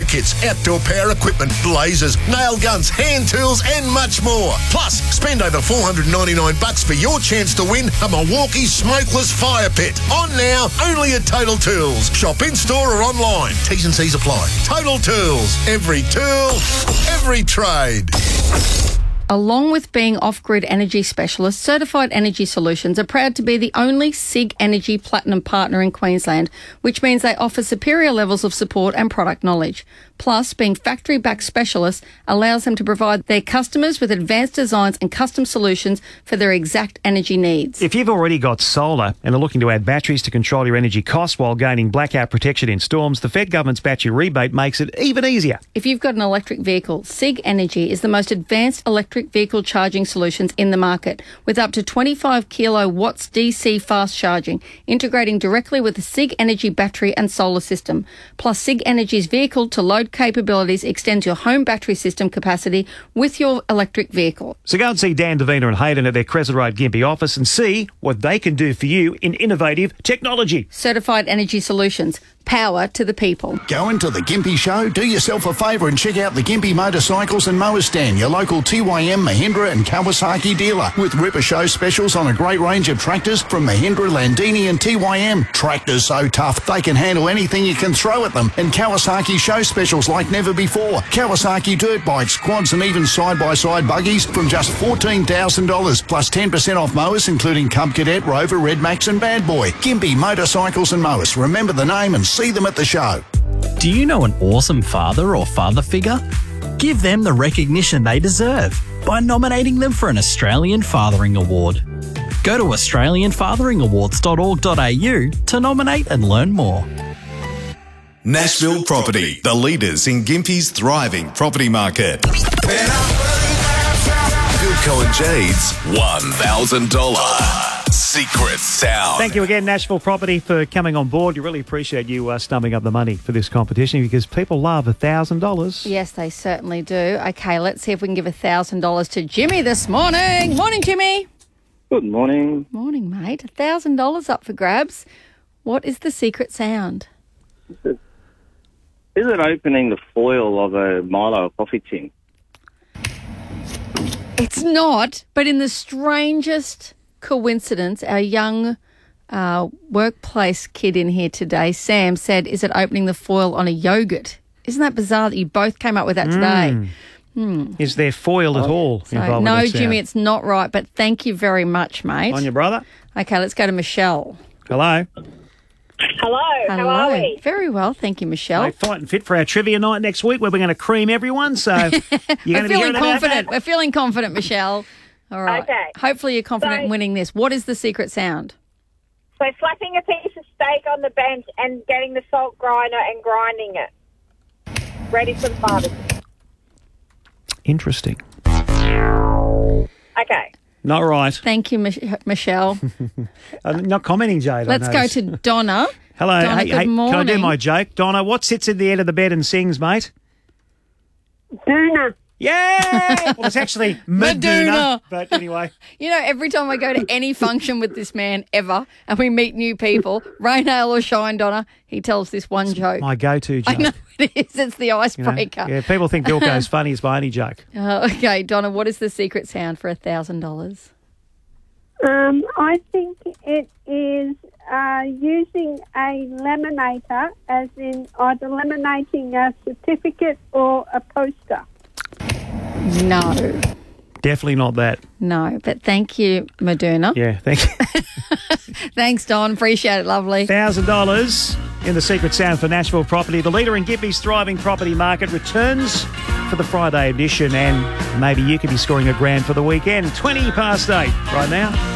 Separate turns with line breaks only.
kits, outdoor power equipment, lasers, nail guns, hand tools and much more. Plus, spend over $499 for your chance to win a Milwaukee smokeless fire pit. On now, only at Total Tools. Shop in-store or online. T's and C's apply. Total Tools. Every tool, every trade.
Along with being off-grid energy specialists, Certified Energy Solutions are proud to be the only SIG Energy Platinum partner in Queensland, which means they offer superior levels of support and product knowledge. Plus, being factory-backed specialists allows them to provide their customers with advanced designs and custom solutions for their exact energy needs.
If you've already got solar and are looking to add batteries to control your energy costs while gaining blackout protection in storms, the Fed Government's battery rebate makes it even easier.
If you've got an electric vehicle, SIG Energy is the most advanced electric vehicle charging solutions in the market, with up to 25 kilowatts DC fast charging, integrating directly with the SIG Energy battery and solar system. Plus, SIG Energy's vehicle-to-load capabilities extend your home battery system capacity with your electric vehicle.
So go and see Dan Davina and Hayden at their Crescent Road Gympie office and see what they can do for you in innovative technology.
Certified Energy Solutions. Power to the people.
Going to the Gympie show? Do yourself a favour and check out the Gympie Motorcycles and Mower Stand, your local TYM, Mahindra and Kawasaki dealer, with Ripper Show specials on a great range of tractors from Mahindra, Landini and TYM. Tractors so tough, they can handle anything you can throw at them. And Kawasaki show specials like never before. Kawasaki dirt bikes, quads and even side-by-side buggies from just $14,000, plus 10% off mowers including Cub Cadet, Rover, Red Max and Bad Boy. Gympie Motorcycles and Mowers. Remember the name and see them at the show.
Do you know an awesome father or father figure? Give them the recognition they deserve by nominating them for an Australian Fathering Award. Go to australianfatheringawards.org.au to nominate and learn more.
Nashville Property, the leaders in Gympie's thriving property market. Philco and Jade's $1,000 secret sound.
Thank you again, Nashville Property, for coming on board. You really appreciate you stumping up the money for this competition because people love $1,000.
Yes, they certainly do. Okay, let's see if we can give $1,000 to Jimmy this morning. Morning, Jimmy.
Good morning.
Morning, mate. $1,000 up for grabs. What is the secret sound?
Is it opening the foil of a Milo coffee tin?
It's not, but in the strangest coincidence, our young workplace kid in here today, Sam, said, is it opening the foil on a yogurt? Isn't that bizarre that you both came up with that today?
Is there foil at all involved?
No,
with that
Jimmy,
sound?
it's not right, but thank you very much, mate.
On your brother?
Okay, let's go to Michelle.
Hello.
Hello, how are we?
Very well, thank you, Michelle.
We're fighting fit for our trivia night next week where we're going to cream everyone, so you're going to be hearing about that.
We're feeling confident, Michelle. All right.
Okay.
Hopefully you're confident in winning this. What is the secret sound?
So slapping a piece of steak on the bench and getting the salt grinder and grinding it. Ready for the barbecue.
Interesting.
Okay.
Not right.
Thank you, Michelle.
Not commenting, Jade.
Let's go to Donna.
Hello.
Donna,
hey,
morning.
Can I do my joke? Donna, what sits at the end of the bed and sings, mate?
Duna.
Yeah! Well, it's actually Meduna. But anyway.
You know, every time I go to any function with this man ever and we meet new people, rain, hail or shine, Donna, he tells this one joke.
My go-to joke.
I know it is. It's the icebreaker.
Yeah, people think Bilko's funny. It's my only joke.
Okay, Donna, what is the secret sound for $1,000?
I think it is using a laminator, as in either laminating a certificate or a poster.
No.
Definitely not that.
No, but thank you, Meduna.
Yeah, thank you.
Thanks, Don. Appreciate it. Lovely.
$1,000 in the secret sound for Nashville Property. The leader in Gympie's thriving property market returns for the Friday edition, and maybe you could be scoring $1,000 for the weekend. 8:20 right now.